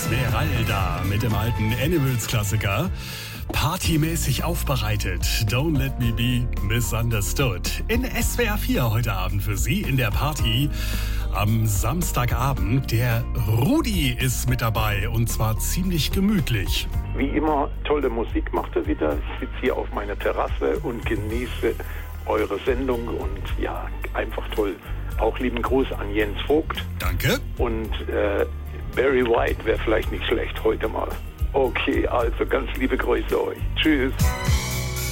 Esmeralda mit dem alten Animals-Klassiker. Partymäßig aufbereitet. Don't let me be misunderstood. In SWR 4 heute Abend für Sie in der Party am Samstagabend. Der Rudi ist mit dabei und zwar ziemlich gemütlich. Wie immer, tolle Musik macht er wieder. Ich sitze hier auf meiner Terrasse und genieße eure Sendung und ja, einfach toll. Auch lieben Gruß an Jens Vogt. Danke. Und Barry White wäre vielleicht nicht schlecht heute mal. Okay, also ganz liebe Grüße euch. Tschüss.